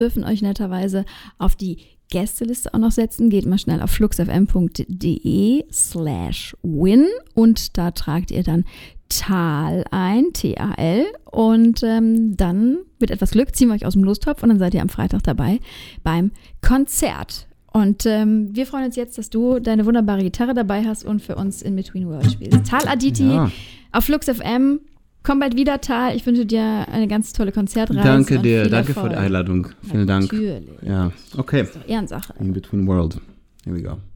dürfen euch netterweise auf die Gästeliste auch noch setzen. Geht mal schnell auf fluxfm.de/win und da tragt ihr dann Tal ein, T-A-L, und dann mit etwas Glück ziehen wir euch aus dem Lostopf und dann seid ihr am Freitag dabei beim Konzert. Und wir freuen uns jetzt, dass du deine wunderbare Gitarre dabei hast und für uns in Between Worlds spielst. Tal Aditi auf Flux FM. Komm bald wieder, Tal. Ich wünsche dir eine ganz tolle Konzertreise. Danke dir, danke für die Einladung. Vielen Dank. Natürlich. Ja, okay. Das ist doch Ehrensache. In Between World. Here we go.